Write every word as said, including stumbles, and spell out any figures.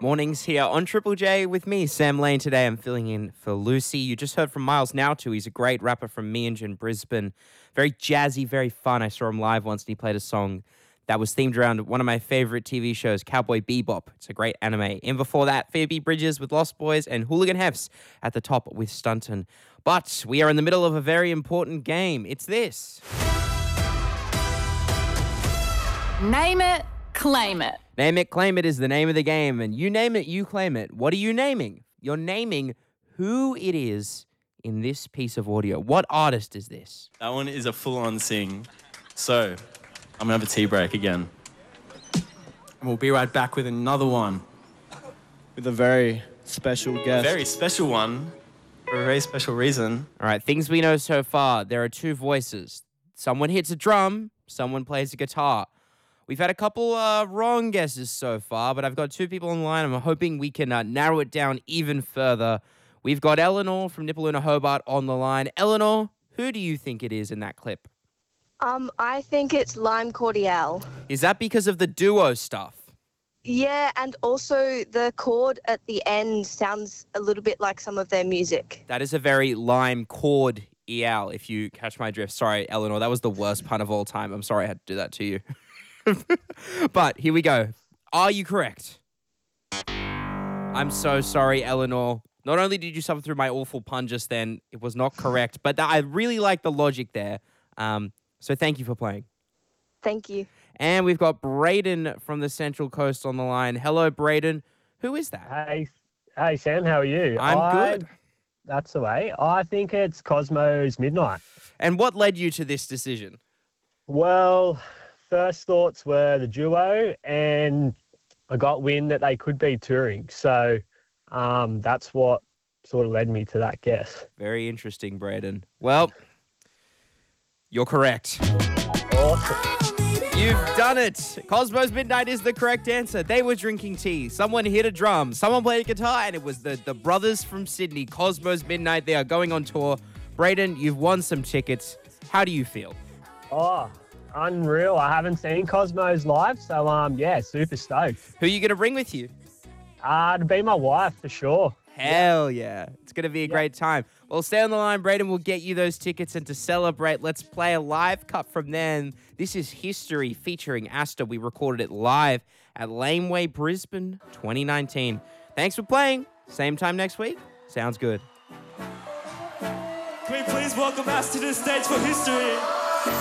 Mornings here on Triple J with me, Sam Lane. Today I'm filling in for Lucy. You just heard from Miles Now too. He's a great rapper from Meanjin in Brisbane. Very jazzy, very fun. I saw him live once and he played a song that was themed around one of my favorite T V shows, Cowboy Bebop. It's a great anime. And before that, Phoebe Bridges with Lost Boys and Hooligan Hefs at the top with Stunton. But we are in the middle of a very important game. It's this. Name it, claim it. Name it, claim it is the name of the game. And you name it, you claim it. What are you naming? You're naming who it is in this piece of audio. What artist is this? That one is a full-on sing. So, I'm going to have a tea break again. And we'll be right back with another one. With a very special guest. A very special one for a very special reason. All right, things we know so far. There are two voices. Someone hits a drum, someone plays a guitar. We've had a couple uh, wrong guesses so far, but I've got two people on the line. I'm hoping we can uh, narrow it down even further. We've got Eleanor from Nipaluna Hobart on the line. Eleanor, who do you think it is in that clip? Um, I think it's Lime Cordiale. Is that because of the duo stuff? Yeah, and also the chord at the end sounds a little bit like some of their music. That is a very Lime chord eal, if you catch my drift. Sorry, Eleanor, that was the worst pun of all time. I'm sorry I had to do that to you. But here we go. Are you correct? I'm so sorry, Eleanor. Not only did you suffer through my awful pun just then, it was not correct, but I really like the logic there. Um, so thank you for playing. Thank you. And we've got Braden from the Central Coast on the line. Hello, Braden. Who is that? Hey, hey, Sam, how are you? I'm I, good. That's the way. I think it's Cosmo's Midnight. And what led you to this decision? Well, first thoughts were the duo, and I got wind that they could be touring. So um, that's what sort of led me to that guess. Very interesting, Braden. Well, you're correct. Awesome. You've done it. Cosmo's Midnight is the correct answer. They were drinking tea. Someone hit a drum. Someone played a guitar, and it was the, the brothers from Sydney. Cosmo's Midnight. They are going on tour. Braden, you've won some tickets. How do you feel? Oh, unreal. I haven't seen Cosmo's live, so um, yeah, super stoked. Who are you going to bring with you? Uh, to be my wife, for sure. Hell yeah. It's going to be a Yeah. great time. Well, stay on the line, Braden. We'll get you those tickets. And to celebrate, let's play a live cut from then. This is History featuring Asta. We recorded it live at Laneway, Brisbane, twenty nineteen. Thanks for playing. Same time next week. Sounds good. Can we please welcome Asta to the stage for History?